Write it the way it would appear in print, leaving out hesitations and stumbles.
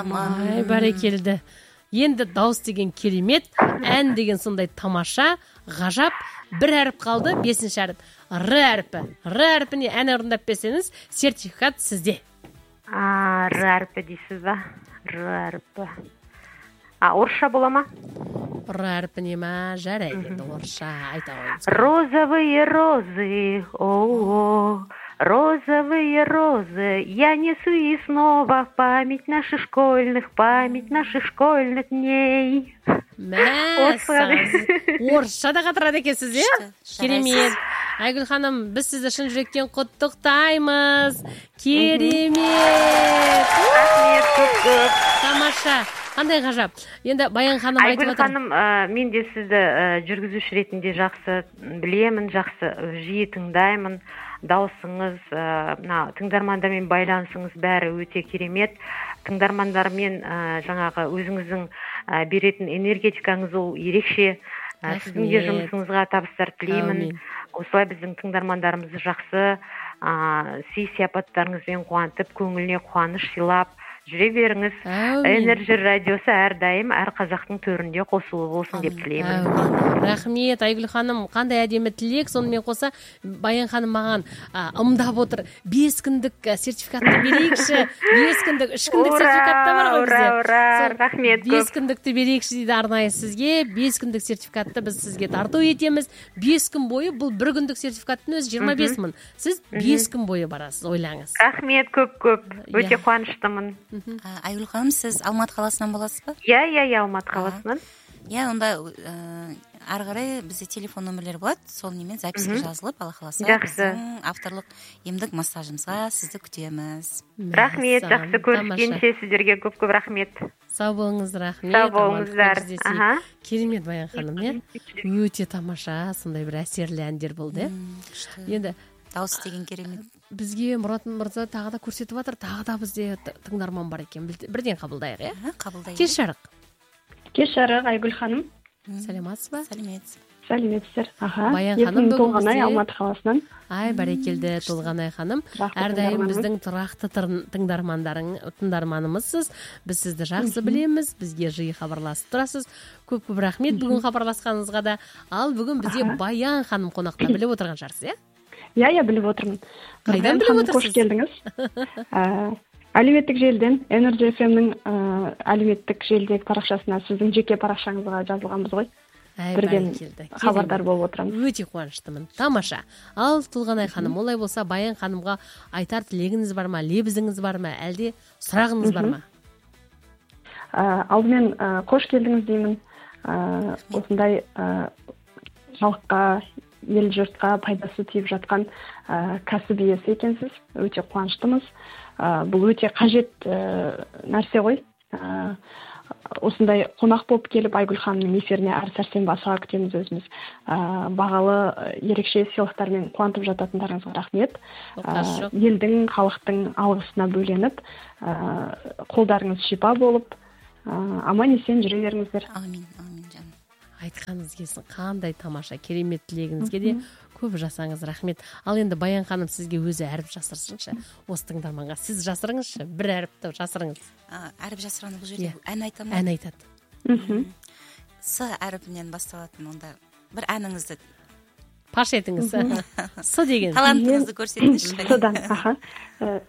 Бәрекелді. Енді дауыс деген керемет, ән деген сондай тамаша, ғажап. Бір әріп қалды, 5-ші әріп. Р әріпі. Р әріпіне ән орындап берсеңіз, сертификат сізде. Р әріпі дейсіз ба? Р әріпі. Орысша бола ма? Р әріпіне ма? Жарайды, орысша айта қойыңыз. Розовые розы, о-о, розовые розы, я несу и снова память наших школьных дней. Орысша да қатырады екенсіз, Керемет. Айгүл ханым, біз сізді шын жүректен құттықтаймыз. Керемет. Рахмет, көп. Тамаша. Қандай ғажап. Енді Баян ханым айтып отыр. Айгүл ханым, мен де сізді жүргізуші ретінде жақсы білемін, жақсы жиі тыңдаймын. Даусыңыз, тыңдармандармен байланысыңыз бәрі өте керемет. Тыңдармандармен жаңағы өзіңіздің беретін энергетикаңыз ол ерекше. Сіздің де жұмысыңызға табыстар тілеймін. Осылай біздің тыңдармандарымызды жақсы сый-сияпаттарыңызбен қуантып, көңіліне қуаныш сыйлап жүре беріңіз. Энерджи радиосы әрдайым әр қазақтың төрінде қосылы болсын деп тілеймін. Рахмет, Айгүл ханым, қандай әдемі тілек. Сонымен қоса Баян ханым маған ымдап отыр. 5 күндік сертификатты берейікші. 5 күндік, 3 күндік сертификатта бар ғой бізде. Рахмет көп. 5 күндікті берейікші дейді арнайы сізге. 5 күндік сертификатты біз сізге тарту етеміз. 5 күн бойы, бұл 1 күндік сертификаттың өзі 25 мың. Сіз 5 күн бойы барасыз, ойлаңыз. Рахмет көп. Өте қуаныштымын. Айгүл ханым, сіз Алматы қаласынан боласыз ба? Иә, Алматы қаласынан. Онда ары қарай бізде телефон нөмірлер болады, сол немен записке жазылып, Алла қаласа біздің авторлық емдік массажымызға сізді күтеміз. Рахмет, жақсы көріскенше сіздерге көп рахмет. Сау болыңыз, рахмет. Сау болыңыздар. Керемет Баян ханым, өте тамаша, сондай бір әсерлі әндер болды. Енді дауыс деген керемет. Бізге Мұрат мырза тағы да көрсетіп жатыр, тағы да бізде тыңдарман бар екен. Бірден қабылдайық, Қабылдайық. Кеш жарық. Кеш жарық, Айгүл ханым. Саламатсыз ба? Сәлеметсіздер. Баян ханым Толғанай, Алматы қаласынан. Бәрекелді Толғанай ханым. Әрдайым біздің тұрақты тыңдарманымызсыз. Біз сізді жақсы білеміз, бізге жиі хабарласып тұрасыз. Көп рахмет бүгін хабарласқаныңызға да. Ал бүгін бізде Баян ханым қонақта, біліп отырған шығарсыз, Иә, біліп отырмын. Қайдан біліп отырсыз? Қош келдіңіз. Әлеуметтік желден, Energy FM-нің әлеуметтік желдегі парақшасына, сіздің жеке парақшаңызға жазылғанбыз ғой. Бірден хабардар болып отырамыз. Өте қуаныштымын. Тамаша. Ал Толғанай ханым, олай болса Баян ханымға айтар тілегіңіз бар ма, лебізіңіз бар ма, әлде сұрағыңыз бар ма? Алдымен қош келдіңіз деймін. Осындай халыққа, ел жұртқа пайдасы тиіп жатқан кәсіп иесі екенсіз. Өте қуаныштымыз. Бұл өте қажет нәрсе ғой. Осындай қонақ болып келіп Айгүл ханымның эфиріне әр сәрсенбі асыға күтеміз өзіміз. Бағалы ерекше сыйлықтармен қуантып жататындарыңызға рахмет. Елдің, халықтың алғысына бөленіп, қолдарыңыз шипа болып, аман есен жүре беріңіздер. Амин, жаным. Айтқаныңыз келсін, қандай тамаша, керемет тілегіңізге де көп жасаңыз, рахмет. Ал енді Баян ханым сізге өзі әріп жасырсыншы, осы тыңдарманға. Сіз жасырыңызшы, бір әріпті жасырыңыз. Әріп жасырғаны бұл жерде ән айта ма? Ән айтады. С әріпінен басталатын, онда бір әніңізді паш етіңіз. С деген. Талантыңызды көрсетіңізші. Содан,